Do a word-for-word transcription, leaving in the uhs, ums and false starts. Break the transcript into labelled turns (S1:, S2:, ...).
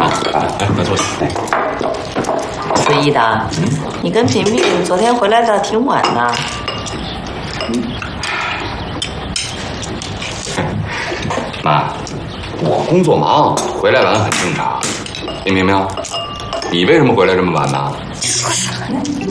S1: 好，来，快坐。
S2: 随意的，嗯、你跟平平昨天回来的挺晚呢。
S1: 嗯、妈，我工作忙，回来晚很正常。明明明，你为什么回来这么晚呢？
S2: 说啥呢？